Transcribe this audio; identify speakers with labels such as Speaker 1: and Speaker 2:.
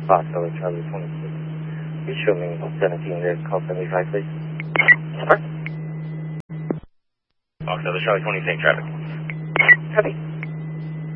Speaker 1: Foxtrot Charlie 26. You show me 17 there, call 75, please.
Speaker 2: Foxtrot Charlie 26, traffic.
Speaker 1: Copy.